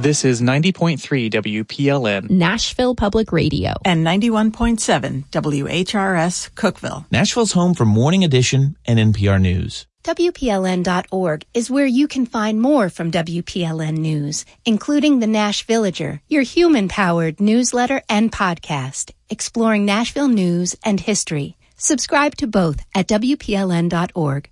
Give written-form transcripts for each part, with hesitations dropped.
This is 90.3 WPLN, Nashville Public Radio, and 91.7 WHRS, Cookeville. Nashville's home for Morning Edition and NPR News. WPLN.org is where you can find more from WPLN News, including the Nash Villager, your human-powered newsletter and podcast, exploring Nashville news and history. Subscribe to both at WPLN.org.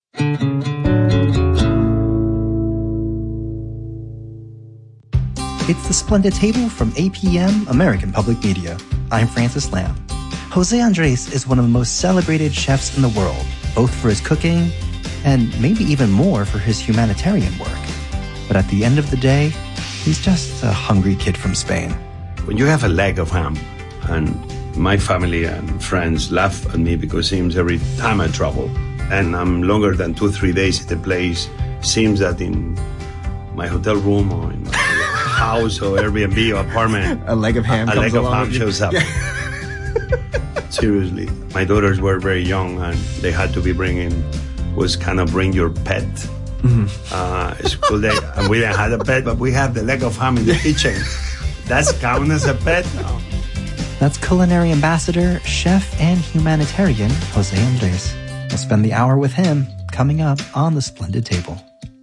It's the Splendid Table from APM, American Public Media. I'm Francis Lamb. Jose Andres is one of the most celebrated chefs in the world, both for his cooking and maybe even more for his humanitarian work. But at the end of the day, he's just a hungry kid from Spain. When you have a leg of ham, and my family and friends laugh at me because it seems every time I travel, and I'm longer than 2-3 days at the place, seems that in my hotel room or in my house or Airbnb or apartment, a leg of ham shows up. Seriously. My daughters were very young and they had to be was kind of bring your pet. School day. And we didn't have a pet, but we have the leg of ham in the kitchen. That's count as a pet? No. That's culinary ambassador, chef, and humanitarian Jose Andres. We'll spend the hour with him coming up on the Splendid Table.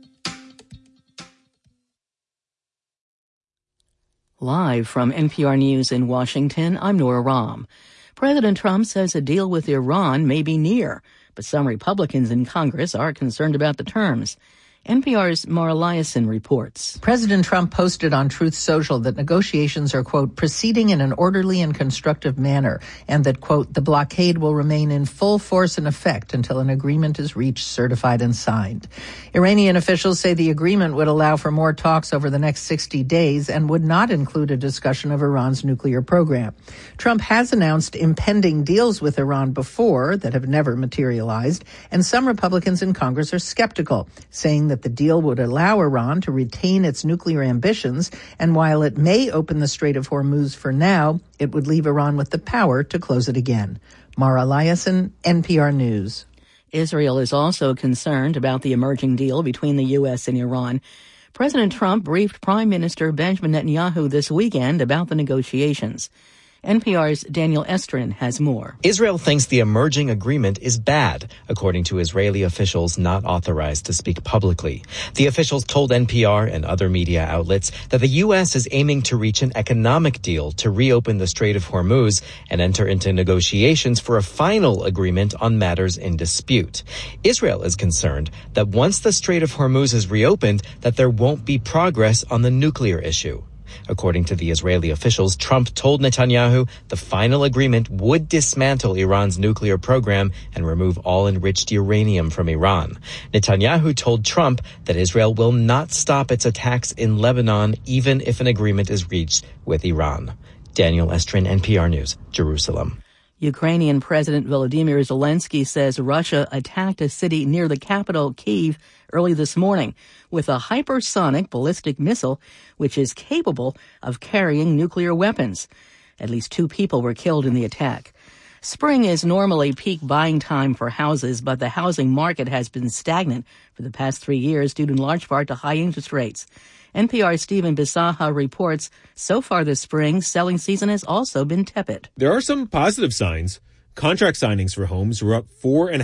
Live from NPR News in Washington, I'm Nora Rahm. President Trump says a deal with Iran may be near, but some Republicans in Congress are concerned about the terms. NPR's Mara Liasson reports. President Trump posted on Truth Social that negotiations are, quote, proceeding in an orderly and constructive manner, and that, quote, the blockade will remain in full force and effect until an agreement is reached, certified, and signed. Iranian officials say the agreement would allow for more talks over the next 60 days and would not include a discussion of Iran's nuclear program. Trump has announced impending deals with Iran before that have never materialized, and some Republicans in Congress are skeptical, saying that the deal would allow Iran to retain its nuclear ambitions, and while it may open the Strait of Hormuz for now, it would leave Iran with the power to close it again. Mara Liasson, NPR News. Israel is also concerned about the emerging deal between the U.S. and Iran. President Trump briefed Prime Minister Benjamin Netanyahu this weekend about the negotiations. NPR's Daniel Estrin has more. Israel thinks the emerging agreement is bad, according to Israeli officials not authorized to speak publicly. The officials told NPR and other media outlets that the U.S. is aiming to reach an economic deal to reopen the Strait of Hormuz and enter into negotiations for a final agreement on matters in dispute. Israel is concerned that once the Strait of Hormuz is reopened, that there won't be progress on the nuclear issue. According to the Israeli officials, Trump told Netanyahu the final agreement would dismantle Iran's nuclear program and remove all enriched uranium from Iran. Netanyahu told Trump that Israel will not stop its attacks in Lebanon even if an agreement is reached with Iran. Daniel Estrin, NPR News, Jerusalem. Ukrainian President Volodymyr Zelensky says Russia attacked a city near the capital, Kyiv, early this morning with a hypersonic ballistic missile which is capable of carrying nuclear weapons. At least 2 people were killed in the attack. Spring is normally peak buying time for houses, but the housing market has been stagnant for the past 3 years due in large part to high interest rates. NPR's Stephen Bisaha reports so far this spring, selling season has also been tepid. There are some positive signs. Contract signings for homes were up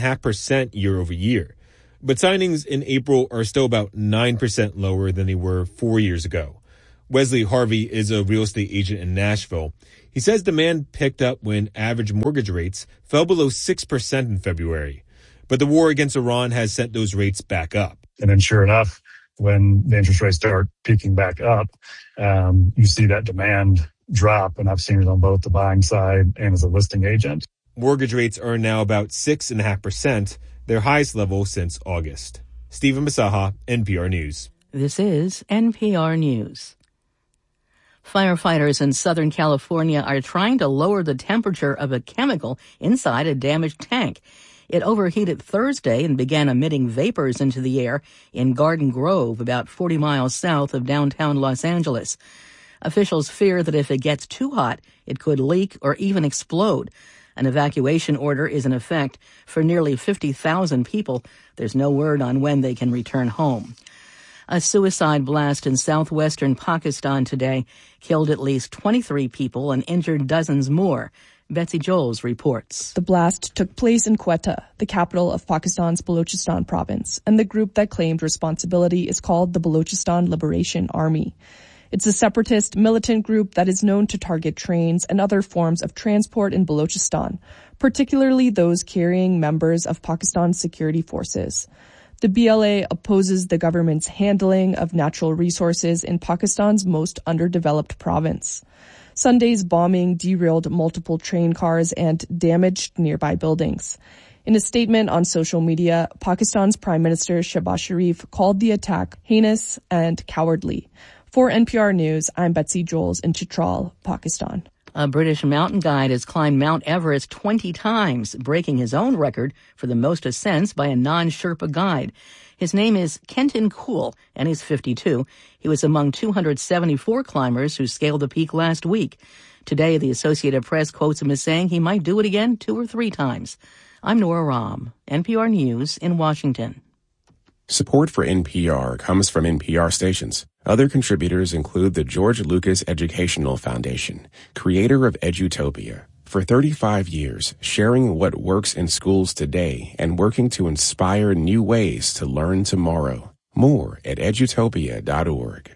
4.5% year over year. But signings in April are still about 9% lower than they were 4 years ago. Wesley Harvey is a real estate agent in Nashville. He says demand picked up when average mortgage rates fell below 6% in February. But the war against Iran has sent those rates back up. And then sure enough, when the interest rates start peaking back up, you see that demand drop. And I've seen it on both the buying side and as a listing agent. Mortgage rates are now about 6.5%, their highest level since August. Stephen Bisaha, NPR News. This is NPR News. Firefighters in Southern California are trying to lower the temperature of a chemical inside a damaged tank. It overheated Thursday and began emitting vapors into the air in Garden Grove, about 40 miles south of downtown Los Angeles. Officials fear that if it gets too hot, it could leak or even explode. An evacuation order is in effect for nearly 50,000 people. There's no word on when they can return home. A suicide blast in southwestern Pakistan today killed at least 23 people and injured dozens more. Betsy Joels reports. The blast took place in Quetta, the capital of Pakistan's Balochistan province, and the group that claimed responsibility is called the Balochistan Liberation Army. It's a separatist militant group that is known to target trains and other forms of transport in Balochistan, particularly those carrying members of Pakistan's security forces. The BLA opposes the government's handling of natural resources in Pakistan's most underdeveloped province. Sunday's bombing derailed multiple train cars and damaged nearby buildings. In a statement on social media, Pakistan's Prime Minister Shehbaz Sharif called the attack heinous and cowardly. For NPR News, I'm Betsy Joels in Chitral, Pakistan. A British mountain guide has climbed Mount Everest 20 times, breaking his own record for the most ascents by a non-Sherpa guide. His name is Kenton Kuhl, and he's 52. He was among 274 climbers who scaled the peak last week. Today, the Associated Press quotes him as saying he might do it again 2 or 3 times. I'm Nora Rahm, NPR News in Washington. Support for NPR comes from NPR stations. Other contributors include the George Lucas Educational Foundation, creator of Edutopia. For 35 years, sharing what works in schools today and working to inspire new ways to learn tomorrow. More at edutopia.org.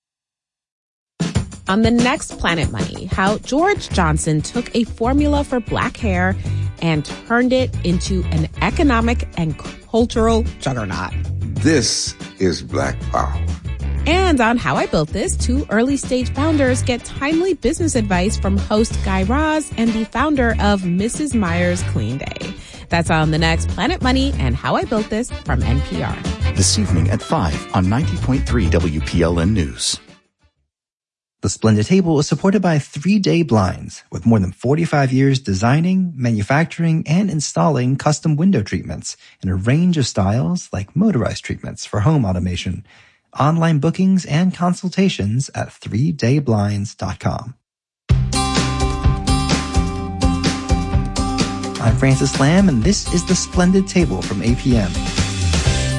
On the next Planet Money, how George Johnson took a formula for black hair and turned it into an economic and cultural juggernaut. This is Black Power. And on How I Built This, 2 early-stage founders get timely business advice from host Guy Raz and the founder of Mrs. Meyer's Clean Day. That's on the next Planet Money and How I Built This from NPR. This evening at 5 on 90.3 WPLN News. The Splendid Table is supported by 3 Day Blinds, with more than 45 years designing, manufacturing, and installing custom window treatments in a range of styles like motorized treatments for home automation. Online bookings and consultations at 3dayblinds.com. I'm Francis Lamb, and this is The Splendid Table from APM.